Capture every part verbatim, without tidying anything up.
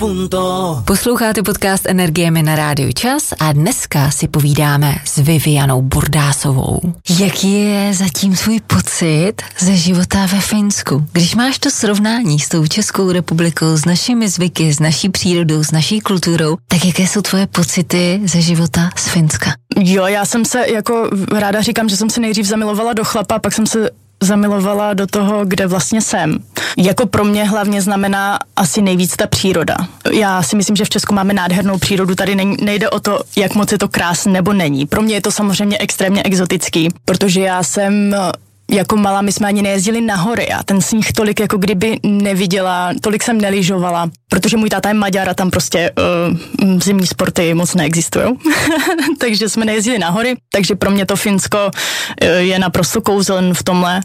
punto. Posloucháte podcast Energiemi na Rádiu Čas a dneska si povídáme s Vivianou Bordásovou. Jaký je zatím tvůj pocit ze života ve Finsku? Když máš to srovnání s tou Českou republikou, s našimi zvyky, s naší přírodou, s naší kulturou, tak jaké jsou tvoje pocity ze života z Finska? Jo, já jsem se, jako ráda říkám, že jsem se nejdřív zamilovala do chlapa, pak jsem se zamilovala do toho, kde vlastně jsem. Jako pro mě hlavně znamená asi nejvíc ta příroda. Já si myslím, že v Česku máme nádhernou přírodu, tady nejde o to, jak moc je to krásné nebo není. Pro mě je to samozřejmě extrémně exotický, protože já jsem jako malá, my jsme ani nejezdili na hory a ten sníh tolik jako kdyby neviděla, tolik jsem nelyžovala, protože můj táta je Maďar a tam prostě uh, zimní sporty moc neexistují. Takže jsme nejezdili na hory, takže pro mě to Finsko uh, je naprosto kouzeln v tomhle,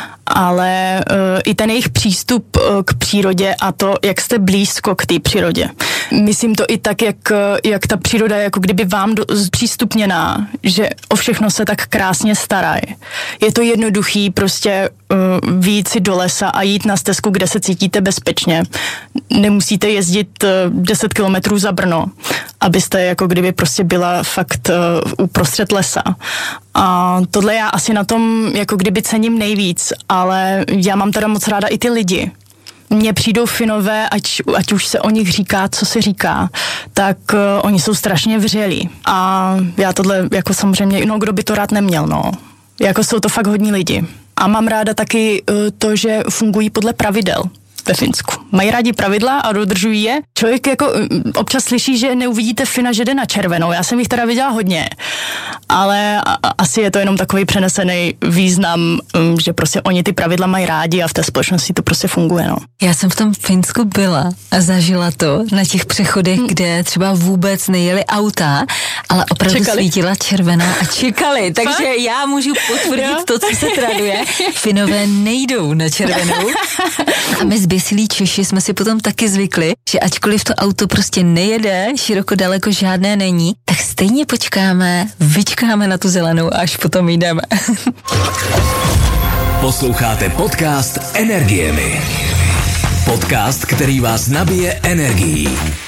ale uh, i ten jejich přístup uh, k přírodě a to, jak jste blízko k té přírodě. Myslím to i tak, jak, jak ta příroda je jako kdyby vám do, přístupněná, že o všechno se tak krásně starají. Je to jednoduchý prostě uh, vyjít si do lesa a jít na stezku, kde se cítíte bezpečně. Nemusíte jezdit uh, deset kilometrů za Brno, abyste jako kdyby prostě byla fakt uh, uprostřed lesa. A tohle já asi na tom jako kdyby cením nejvíc, ale já mám teda moc ráda i ty lidi. Mně přijdou Finové, ať, ať už se o nich říká, co se říká, tak uh, oni jsou strašně vřelí. A já tohle, jako samozřejmě, no kdo by to rád neměl, no. Jako jsou to fakt hodní lidi. A mám ráda taky uh, to, že fungují podle pravidel ve Finsku. Mají rádi pravidla a dodržují je. Člověk jako uh, občas slyší, že neuvidíte Fina, že jde na červenou. Já jsem jich teda viděla hodně. Ale a, a, asi je to jenom takový přenesený význam, um, že prostě oni ty pravidla mají rádi a v té společnosti to prostě funguje, no. Já jsem v tom Finsku byla a zažila to na těch přechodech, hmm. kde třeba vůbec nejeli auta, ale opravdu čekali. Svítila červená a čekali. Takže já můžu potvrdit jo? to, co se traduje. Finové nejdou na červenou. A my zběsilí Češi jsme si potom taky zvykli, že ačkoliv to auto prostě nejede, široko daleko žádné není, tak stejně počkáme, vyčkáme na tu zelenou a až potom jdeme. Posloucháte podcast Energiemi. Podcast, který vás nabije energií.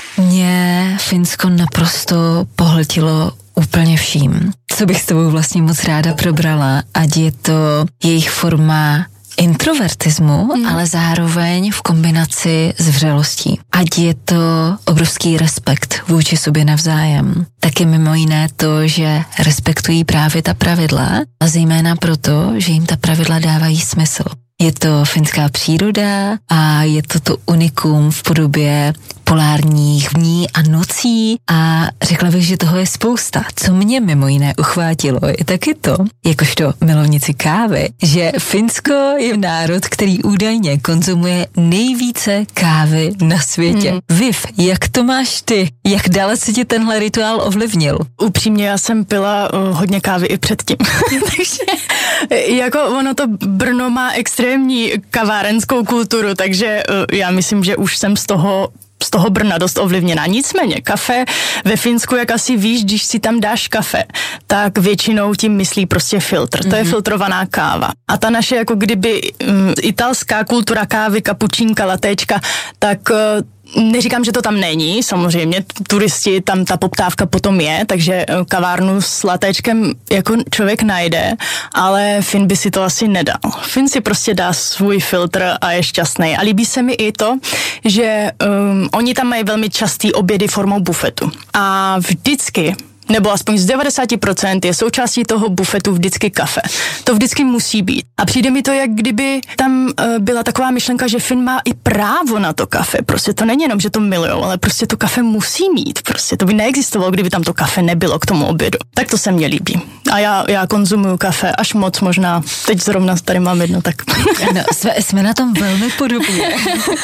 Mě Finsko naprosto pohltilo úplně vším. Co bych s tebou vlastně moc ráda probrala, ať je to jejich forma introvertismu, mm. ale zároveň v kombinaci s vřelostí. Ať je to obrovský respekt vůči sobě navzájem. Taky mimo jiné to, že respektují právě ta pravidla a zejména proto, že jim ta pravidla dávají smysl. Je to finská příroda a je to to unikum v podobě polárních dní a nocí a řekla bych, že toho je spousta. Co mě mimo jiné uchvátilo, je taky to, jakožto milovnici kávy, že Finsko je národ, který údajně konzumuje nejvíce kávy na světě. Hmm. Viv, jak to máš ty? Jak dalece tě tenhle rituál ovlivnil? Upřímně, já jsem pila uh, hodně kávy i předtím. Takže jako ono to Brno má extrémní kavárenskou kulturu, takže uh, já myslím, že už jsem z toho z toho Brna dost ovlivněná. Nicméně kafe ve Finsku, jak asi víš, když si tam dáš kafe, tak většinou tím myslí prostě filtr. Mm-hmm. To je filtrovaná káva. A ta naše jako kdyby um, italská kultura kávy, kapučínka, latéčka, tak uh, neříkám, že to tam není, samozřejmě, turisti, tam ta poptávka potom je, takže kavárnu s latéčkem jako člověk najde, ale Fin by si to asi nedal. Fin si prostě dá svůj filtr a je šťastný. A líbí se mi i to, že um, oni tam mají velmi častý obědy formou bufetu. A vždycky nebo aspoň z devadesát procent je součástí toho bufetu vždycky kafe. To vždycky musí být. A přijde mi to, jak kdyby tam uh, byla taková myšlenka, že Fin má i právo na to kafe. Prostě to není jenom, že to milujou, ale prostě to kafe musí mít. Prostě to by neexistovalo, kdyby tam to kafe nebylo k tomu obědu. Tak to se mně líbí. A já, já konzumuju kafe až moc možná. Teď zrovna tady mám jedno, tak... No, jsme, jsme na tom velmi podobně.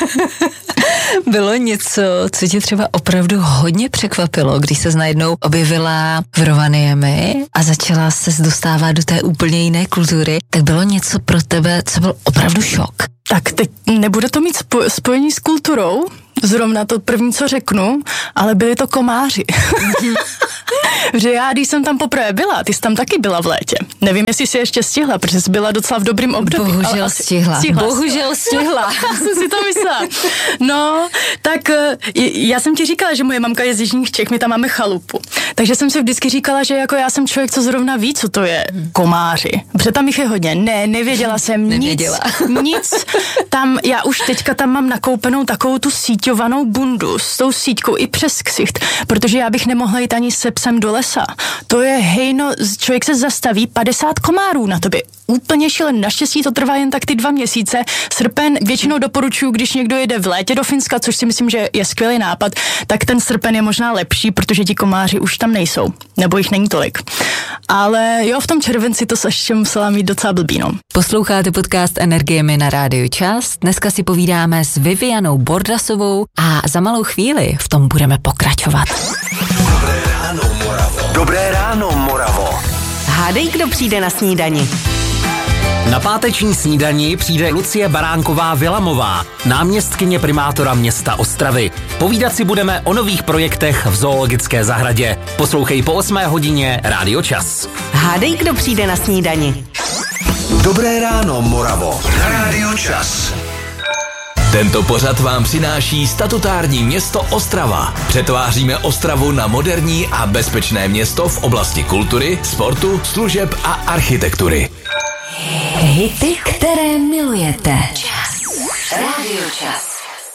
Bylo něco, co tě třeba opravdu hodně překvapilo, když se najednou objevila v Rovaniemi a začala se dostávat do té úplně jiné kultury, tak bylo něco pro tebe, co byl opravdu šok? Tak teď nebude to mít spo- spojení s kulturou, zrovna to první, co řeknu, ale byli to komáři. Že já, když jsem tam poprvé byla, ty jsi tam taky byla v létě. Nevím, jestli jsi ještě stihla, protože jsi byla docela v dobrým období. Bohužel asi stihla. stihla. Bohužel stihla. Já jsem si to myslela. No, tak já jsem ti říkala, že moje mamka je z jižních Čech, my tam máme chalupu. Takže jsem si vždycky říkala, že jako já jsem člověk, co zrovna ví, co to je komáři. Protože tam jich je hodně. Ne, nevěděla jsem Nevěděla. nic. Nic. Tam, já už teďka tam mám nakoupenou takovou tu síťovanou bundu s tou síťkou i přes ksicht, protože já bych nemohla jít ani se psem do lesa. To je hejno, člověk se zastaví, padesát komárů na tobě. Úplně šílen. Naštěstí to trvá jen tak ty dva měsíce. Srpen většinou doporučuju, když někdo jede v létě do Finska, což si myslím, že je skvělý nápad, tak ten srpen je možná lepší, protože ti komáři už tam nejsou. Nebo jich není tolik. Ale jo, v tom červenci to se ještě musela mít docela blbý, no. Posloucháte podcast Energiemi na Rádiu Čas. Dneska si povídáme s Vivianou Bordasovou a za malou chvíli v tom budeme pokračovat. Dobré ráno, Moravo. Dobré ráno, Moravo. Hádej, kdo přijde na snídani. Na páteční snídani přijde Lucie Baránková-Vilamová, náměstkyně primátora města Ostravy. Povídat si budeme o nových projektech v zoologické zahradě. Poslouchej po osmé hodině Rádio Čas. Hádej, kdo přijde na snídani. Dobré ráno, Moravo. Na Rádio Čas. Tento pořad vám přináší statutární město Ostrava. Přetváříme Ostravu na moderní a bezpečné město v oblasti kultury, sportu, služeb a architektury. Hity, které milujete. Čas. Rádio Čas.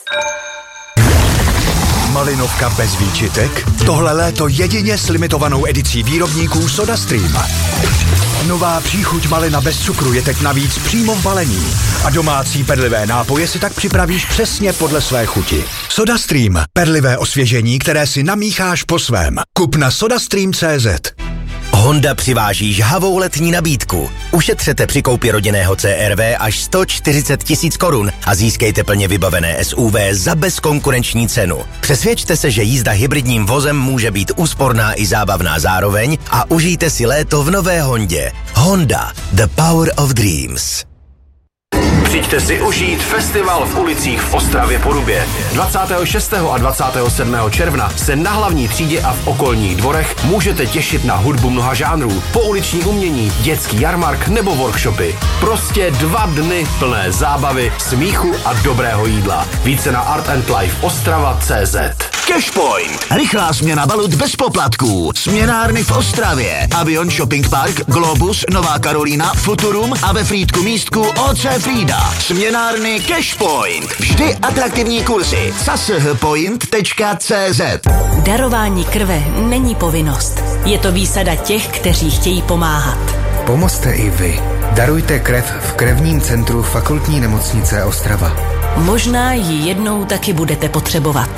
Malinovka bez výčitek? Tohle léto jedině s limitovanou edicí výrobníků SodaStream. Nová příchuť malina bez cukru je teď navíc přímo v balení. A domácí perlivé nápoje si tak připravíš přesně podle své chuti. SodaStream. Perlivé osvěžení, které si namícháš po svém. Kup na sodastream tečka cé zet. Honda přiváží žhavou letní nabídku. Ušetřete při koupi rodinného C R V až sto čtyřicet tisíc korun a získejte plně vybavené S U V za bezkonkurenční cenu. Přesvědčte se, že jízda hybridním vozem může být úsporná i zábavná zároveň a užijte si léto v nové Hondě. Honda. The Power of Dreams. Přijďte si užít festival v ulicích v Ostravě Porubě. dvacátého šestého a dvacátého sedmého června se na hlavní třídě a v okolních dvorech můžete těšit na hudbu mnoha žánrů, pouliční umění, dětský jarmark nebo workshopy. Prostě dva dny plné zábavy, smíchu a dobrého jídla. Více na art and life ostrava tečka cé zet. Cashpoint. Rychlá směna valut bez poplatků. Směnárny v Ostravě. Avion Shopping Park, Globus, Nová Karolína, Futurum a ve Frýdku místku O C Frýda. Směnárny Cashpoint. Vždy atraktivní kurzy. c s h point tečka cé zet. Darování krve není povinnost. Je to výsada těch, kteří chtějí pomáhat. Pomozte i vy. Darujte krev v krevním centru Fakultní nemocnice Ostrava. Možná ji jednou taky budete potřebovat.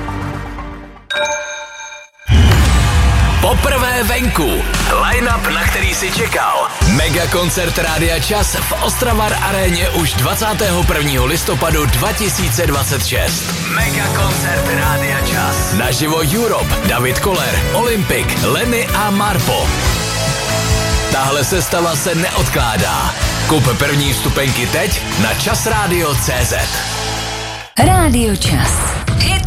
Poprvé venku. Line-up, na který si čekal. Mega koncert Rádia Čas v Ostravar aréně už dvacátého prvního listopadu dva tisíce dvacet šest. Mega koncert Rádia Čas. Naživo Europe, David Koller, Olympic, Lenny a Marpo. Tahle sestava se neodkládá. Kup první vstupenky teď na časradio tečka cé zet. Rádio Čas. Hit